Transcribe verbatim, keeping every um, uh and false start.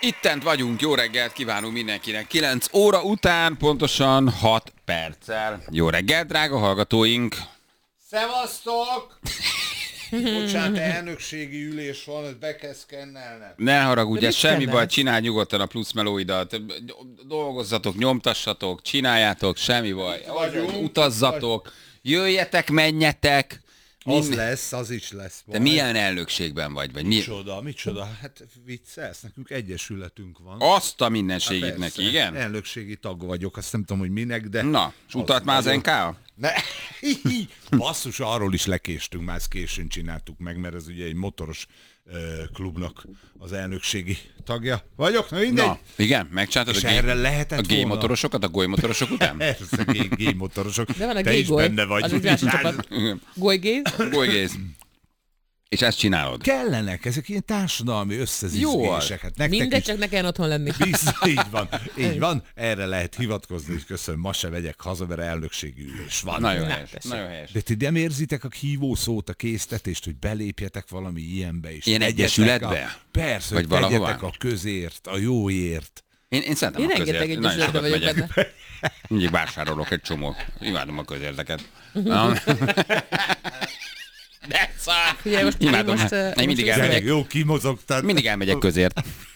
Ittent vagyunk, jó reggelt kívánunk mindenkinek. kilenc óra után, pontosan hat perccel. Jó reggelt, drága hallgatóink! Szevasztok! Bocsánat, elnökségi ülés van, ezt be kell szkennelnem. Ne haragudj, ez semmi szkennelsz? baj, csinálj nyugodtan a plusz melóidat. Dolgozzatok, nyomtassatok, csináljátok, semmi baj. vagyunk. Utazzatok, jöjjetek, menjetek. Az Mind- lesz, az is lesz. Te milyen elnökségben vagy? vagy mi? Micsoda, micsoda? Hát viccelsz, nekünk egyesületünk van. Azt a mindenségét Hát persze, neki, igen? Elnökségi tag vagyok, azt nem tudom, hogy minek, de... Na, és utalt már az en ká? Ne. Basszus, arról is lekéstünk, már ezt későn csináltuk meg, mert ez ugye egy motoros ö, klubnak az elnökségi tagja vagyok, na mindegy. Na, igen, megcsináltad És a, erre gay, lehetett a gay volna? motorosokat, a goly motorosok után? Persze, gay, gay motorosok. De van a Te gay is goly, benne vagy. az egy másik csapat. Goly gaze. Goly gaze. És ezt csinálod. Kellenek, ezek ilyen társadalmi összezizgések. Hát nektek Mindegy, is csak ne kelljen otthon lenni. Biztos, így van, így van. Erre lehet hivatkozni, és köszönöm, ma se vegyek haza, mert elnökségi ülés van. Nagyon Na, helyes, tessék. nagyon helyes. De ti nem érzitek a hívó szót, a késztetést, hogy belépjetek valami ilyenbe is? Ilyen Tegyetek egyesületbe? A, persze, Vagy hogy tegyetek valahová? a közért, a jóért. Én, én szerintem Én a rengeteg közért. Nagyon egyesületben sokat vagyok megyek. benne. Mindig vásárolok egy csomó. Imádom a közérteket. Na. De szar! Figyelj, most, én Imádom. most, uh, Én mindig most elmegyek. Gyerek, jó, kimozogtad. Mindig elmegyek közért.